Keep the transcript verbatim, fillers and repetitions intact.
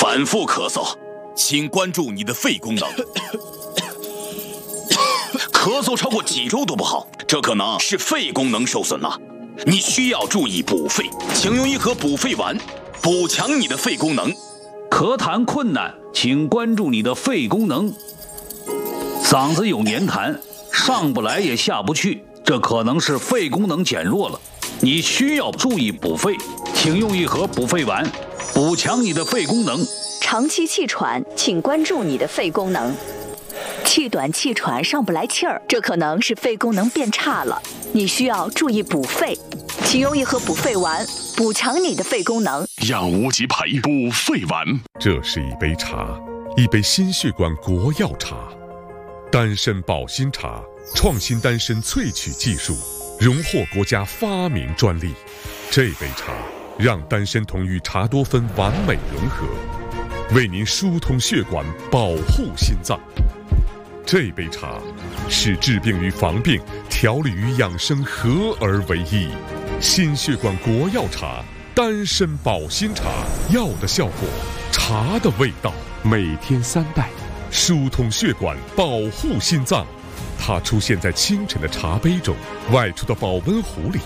反复咳嗽，请关注你的肺功能。咳嗽超过几周都不好，这可能是肺功能受损了。你需要注意补肺，请用一盒补肺丸，补强你的肺功能。 咳痰困难，请关注你的肺功能。嗓子有黏痰，上不来也下不去，这可能是肺功能减弱了。你需要注意补肺，请用一盒补肺丸，补强你的肺功能。 长期气喘，请关注你的肺功能。气短气喘上不来气儿，这可能是肺功能变差了，你需要注意补肺，请用一盒补肺丸，补强你的肺功能。 养无极培补肺丸， 这是一杯茶，一杯心血管国药茶，丹参保心茶，创新丹参萃取技术，荣获国家发明专利。这杯茶让丹参酮与茶多酚完美融合，为您疏通血管，保护心脏。这杯茶是治病与防病、调理与养生合而为一。心血管国药茶，丹参保心茶，药的效果，茶的味道，每天三袋，疏通血管，保护心脏。它出现在清晨的茶杯中，外出的保温壶里，